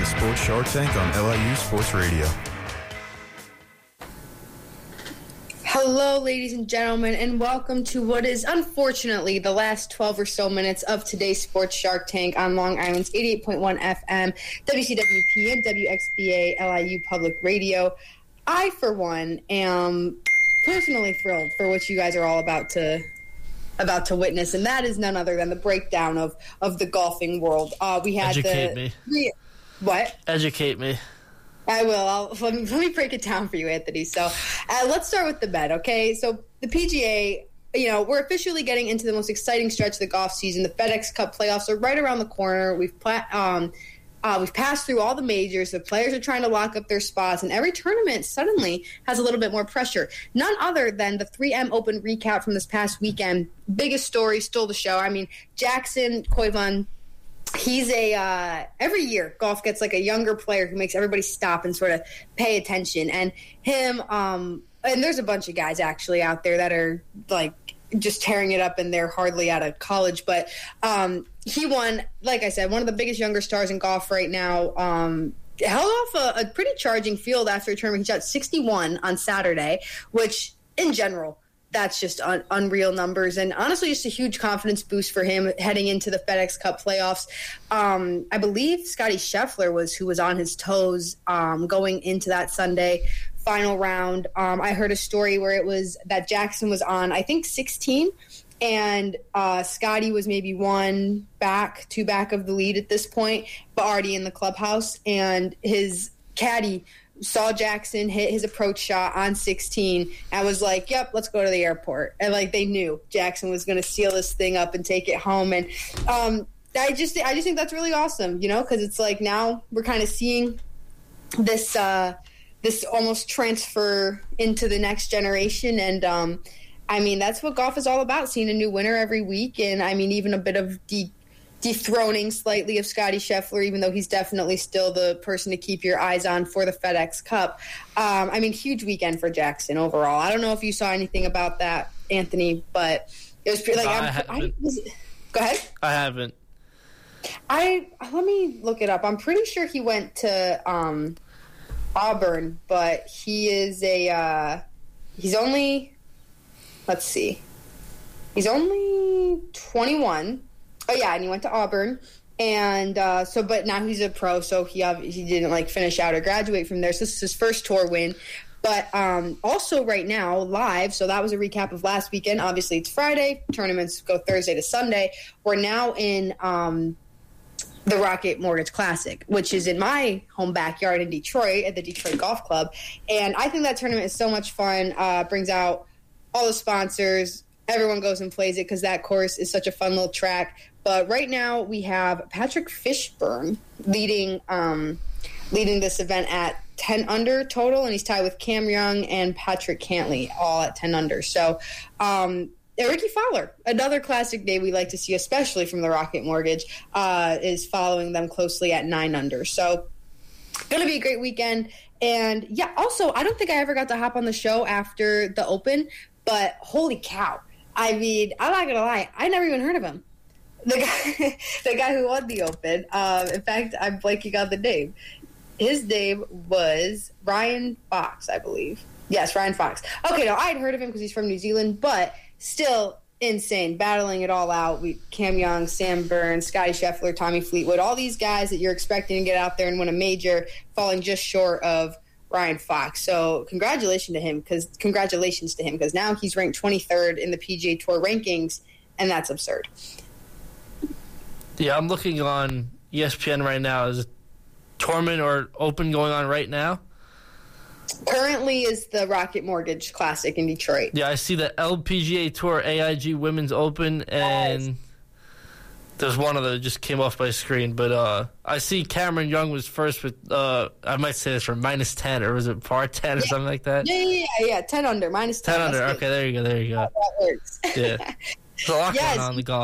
to Sports Shark Tank on LIU Sports Radio. Hello, ladies and gentlemen, and welcome to what is unfortunately the last 12 or so minutes of today's Sports Shark Tank on Long Island's 88.1 FM, WCWP, and WXBA LIU Public Radio. I, for one, am personally thrilled for what you guys are all about to witness, and that is none other than the breakdown of the golfing world. We had Educate me. What? Educate me. I will. Let me break it down for you, Anthony. So let's start with the bet, okay? So the PGA, we're officially getting into the most exciting stretch of the golf season. The FedEx Cup playoffs are right around the corner. We've passed through all the majors. The players are trying to lock up their spots, and every tournament suddenly has a little bit more pressure. None other than the 3M Open recap from this past weekend. Biggest story, stole the show. I mean, Jackson Koivan, he's every year golf gets like a younger player who makes everybody stop and sort of pay attention. And him, and there's a bunch of guys actually out there that are like just tearing it up and they're hardly out of college. But he won, like I said, one of the biggest younger stars in golf right now. Held off a pretty charging field after a tournament. He shot 61 on Saturday, which in general, that's just unreal numbers, and honestly just a huge confidence boost for him heading into the FedEx Cup playoffs. I believe Scotty Scheffler who was on his toes going into that Sunday final round. I heard a story where it was that Jackson was on, I think, 16, and Scotty was maybe two back of the lead at this point, but already in the clubhouse, and his caddy saw Jackson hit his approach shot on 16 and was like, yep, let's go to the airport. And like they knew Jackson was going to seal this thing up and take it home. And I just think that's really awesome, because it's like now we're kind of seeing this almost transfer into the next generation. And I mean, that's what golf is all about, seeing a new winner every week. And I mean, even a bit of dethroning slightly of Scotty Scheffler, even though he's definitely still the person to keep your eyes on for the FedEx Cup. I mean, huge weekend for Jackson overall. I don't know if you saw anything about that, Anthony, but it was pretty, go ahead. I haven't. Let me look it up. I'm pretty sure he went to Auburn, but he is he's only 21. Oh, yeah, and he went to Auburn, and but now he's a pro, so he didn't, finish out or graduate from there, so this is his first tour win. But also right now, live, so that was a recap of last weekend. Obviously, it's Friday. Tournaments go Thursday to Sunday. We're now in the Rocket Mortgage Classic, which is in my home backyard in Detroit at the Detroit Golf Club, and I think that tournament is so much fun, brings out all the sponsors. Everyone goes and plays it because that course is such a fun little track. But right now we have Patrick Fishburne leading this event at 10 under total, and he's tied with Cam Young and Patrick Cantley, all at 10 under. So Ricky Fowler, another classic day we like to see, especially from the Rocket Mortgage, is following them closely at 9 under. So going to be a great weekend. And, yeah, also, I don't think I ever got to hop on the show after the Open, but holy cow. I mean, I'm not going to lie, I never even heard of him. The guy who won the Open. In fact, I'm blanking on the name. His name was Ryan Fox, I believe. Yes, Ryan Fox. Okay, no, I had heard of him because he's from New Zealand, but still insane, battling it all out. Cam Young, Sam Burns, Scotty Scheffler, Tommy Fleetwood, all these guys that you're expecting to get out there and win a major, falling just short of Ryan Fox. So congratulations to him because now he's ranked 23rd in the PGA Tour rankings, and that's absurd. Yeah, I'm looking on ESPN right now. Is a tournament or Open going on right now? Currently is the Rocket Mortgage Classic in Detroit. Yeah, I see the LPGA Tour AIG Women's Open, and there's one other that just came off my screen. But I see Cameron Young was first with, I might say this for minus 10, or was it par 10 or something like that? Yeah, 10 under, minus 10. 10 under, okay, there you go. That works. Yeah. There's a lot going on in the golf.